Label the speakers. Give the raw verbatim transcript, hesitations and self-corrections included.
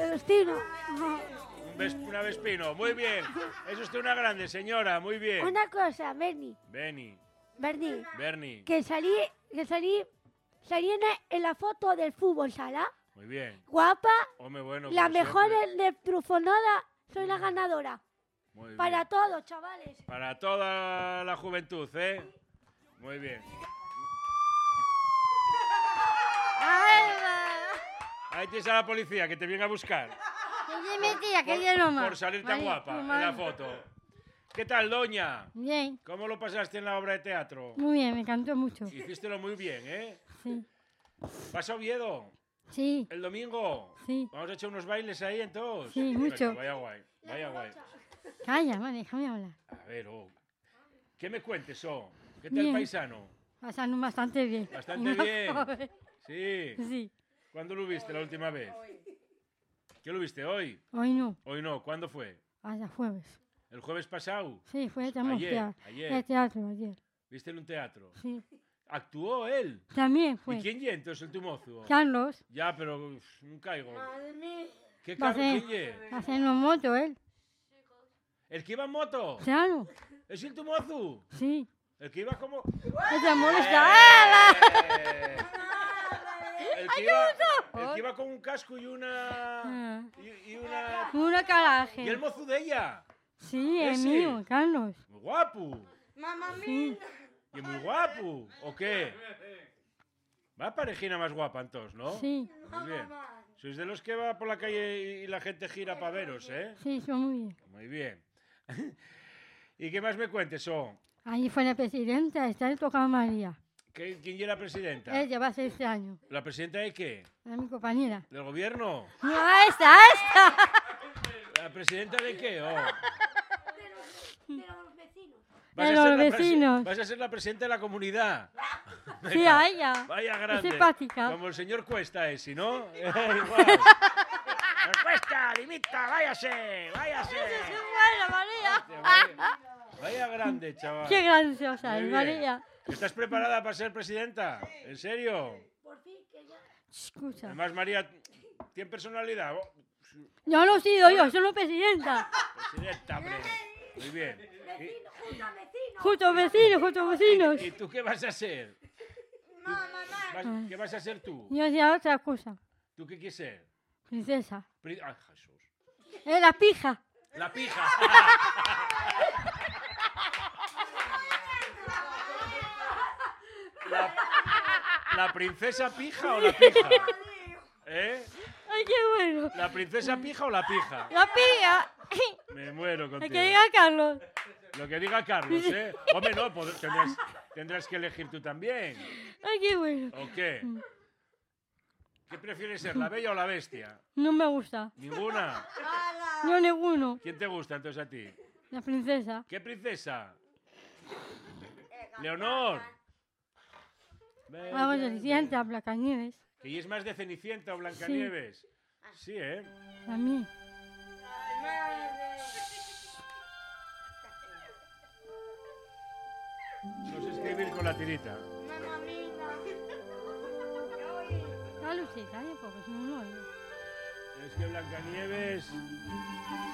Speaker 1: Vespino.
Speaker 2: Un ves, una Vespino, muy bien. Es usted una grande, señora, muy bien.
Speaker 1: Una cosa, Bernie.
Speaker 2: Beni,
Speaker 1: Bernie.
Speaker 2: Bernie,
Speaker 1: Que salí, que salí, salí en, en la foto del fútbol sala.
Speaker 2: muy bien.
Speaker 1: Guapa,
Speaker 2: Hombre, bueno,
Speaker 1: la
Speaker 2: como
Speaker 1: mejor
Speaker 2: siempre.
Speaker 1: de Trufonada, soy la ganadora.
Speaker 2: Muy bien.
Speaker 1: Para todos, chavales.
Speaker 2: Para toda la juventud, ¿eh? Muy bien.
Speaker 3: Ay, va.
Speaker 2: Ahí tienes a la policía que te viene a buscar.
Speaker 3: Que es mentira, que
Speaker 2: Por,
Speaker 3: es broma.
Speaker 2: por salir tan
Speaker 3: Vaya,
Speaker 2: guapa
Speaker 3: tu
Speaker 2: en
Speaker 3: madre.
Speaker 2: la foto. ¿Qué tal, doña?
Speaker 3: Bien,
Speaker 2: ¿Cómo lo pasaste en la obra de teatro?
Speaker 3: muy bien, me encantó mucho.
Speaker 2: Hicístelo muy bien, ¿eh?
Speaker 3: Sí,
Speaker 2: ¿Vas a Oviedo
Speaker 3: sí,
Speaker 2: el domingo?
Speaker 3: sí.
Speaker 2: Vamos a echar unos bailes ahí entonces.
Speaker 3: Sí, mucho.
Speaker 2: Vaya guay, vaya guay.
Speaker 3: Calla, vale, déjame hablar.
Speaker 2: A ver, oh. ¿Qué me cuentes, oh? ¿Qué tal,
Speaker 3: Bien.
Speaker 2: paisano?
Speaker 3: Pasando bastante bien.
Speaker 2: Bastante
Speaker 3: No,
Speaker 2: bien.
Speaker 3: joder.
Speaker 2: Sí.
Speaker 3: Sí,
Speaker 2: ¿Cuándo lo viste la última vez? ¿Qué lo viste hoy?
Speaker 3: hoy no,
Speaker 2: Hoy no. ¿Cuándo fue?
Speaker 3: hasta jueves.
Speaker 2: ¿El jueves pasado?
Speaker 3: Sí, fue de
Speaker 2: Ayer, ayer.
Speaker 3: El teatro ayer.
Speaker 2: ¿Viste en un teatro?
Speaker 3: Sí,
Speaker 2: ¿Actuó él?
Speaker 3: también
Speaker 2: ¿Y
Speaker 3: fue.
Speaker 2: quién ye entonces el tu mozo?
Speaker 3: Carlos,
Speaker 2: Ya, pero uf, no caigo. ¿Qué
Speaker 3: va a
Speaker 2: carro?
Speaker 3: hacer,
Speaker 2: ¿Quién ye?
Speaker 3: haciendo moto él.
Speaker 2: ¿El que iba en moto?
Speaker 3: Claro,
Speaker 2: ¿Es el tu mozo?
Speaker 3: sí.
Speaker 2: ¿El que iba como...?
Speaker 3: Esa molesta. ¡Ah,
Speaker 2: ¡Eh! El que, iba, el que iba con un casco y una...
Speaker 3: Ah.
Speaker 2: Y, y una...
Speaker 3: va! Una caraje.
Speaker 2: ¿Y el mozo de ella?
Speaker 3: Sí, es
Speaker 2: Ese.
Speaker 3: mío, Carlos.
Speaker 2: Muy guapo.
Speaker 3: Sí,
Speaker 2: Y muy guapo. ¿O qué? Va parejina más guapa entonces, ¿no?
Speaker 3: sí,
Speaker 2: Muy bien. Sois de los que va por la calle y la gente gira para veros, ¿eh?
Speaker 3: sí, son muy bien.
Speaker 2: Muy bien. ¿Y qué más me cuentes, oh?
Speaker 3: Ahí fue la presidenta, está tocando María.
Speaker 2: ¿Qué- ¿Quién es la presidenta?
Speaker 3: Ella va a ser este año.
Speaker 2: ¿La presidenta de qué?
Speaker 3: Es mi compañera.
Speaker 2: ¿Del gobierno?
Speaker 3: No, a esta, a esta.
Speaker 2: ¿La presidenta de qué? Oh.
Speaker 1: De los vecinos.
Speaker 2: Vas
Speaker 3: De
Speaker 2: a ser
Speaker 3: los
Speaker 2: la presi-
Speaker 3: vecinos.
Speaker 2: Vas a ser la presidenta de la comunidad.
Speaker 3: Sí,
Speaker 2: Venga,
Speaker 3: a ella.
Speaker 2: Vaya
Speaker 3: Es
Speaker 2: grande.
Speaker 3: simpática.
Speaker 2: Como el señor Cuesta ese, ¿no? Igual. ¡Señor Cuesta, limita, váyase, váyase!
Speaker 3: Bueno, María.
Speaker 2: Vaya, vaya grande, chaval.
Speaker 3: Qué graciosa
Speaker 2: Muy
Speaker 3: es,
Speaker 2: bien.
Speaker 3: María.
Speaker 2: ¿Estás preparada para ser presidenta? ¿En serio?
Speaker 1: Por fin que ya.
Speaker 3: Escucha.
Speaker 2: Además, María, ¿tiene personalidad? Oh,
Speaker 3: Yo no he sido yo, soy la presidenta.
Speaker 2: presidenta, hombre. Muy bien.
Speaker 1: Vecino, junto a vecinos.
Speaker 3: Justo vecinos, justo vecinos.
Speaker 2: ¿Y, y tú qué vas a ser? ¿Tú- vas- ¿Qué vas a ser tú?
Speaker 3: Yo hacía otra cosa.
Speaker 2: ¿Tú qué quieres ser?
Speaker 3: Princesa.
Speaker 2: Pri- Ay, Jesús.
Speaker 3: Es la pija.
Speaker 2: La pija. La, ¿La princesa pija o la pija? ¿Eh?
Speaker 3: Ay, qué bueno.
Speaker 2: ¿La princesa pija o la pija?
Speaker 3: La pija.
Speaker 2: Me muero
Speaker 3: El
Speaker 2: contigo.
Speaker 3: que diga Carlos.
Speaker 2: Lo que diga Carlos, ¿eh? Hombre, no, pod- tendrás, tendrás que elegir tú también.
Speaker 3: Ay, qué bueno.
Speaker 2: ¿O qué? ¿Qué prefieres ser, la bella o la bestia?
Speaker 3: No me gusta.
Speaker 2: Ninguna.
Speaker 3: No ninguno.
Speaker 2: ¿Quién te gusta entonces a ti?
Speaker 3: La princesa.
Speaker 2: ¿Qué princesa? Leonor.
Speaker 3: Hago de Cenicienta, Blancanieves.
Speaker 2: ¿Que ella es más de Cenicienta o Blancanieves? Sí, ¿eh?
Speaker 3: También.
Speaker 2: No sé escribir con la tirita.
Speaker 3: La lucita, ¿eh? Porque si no, no.
Speaker 2: Es que Blancanieves...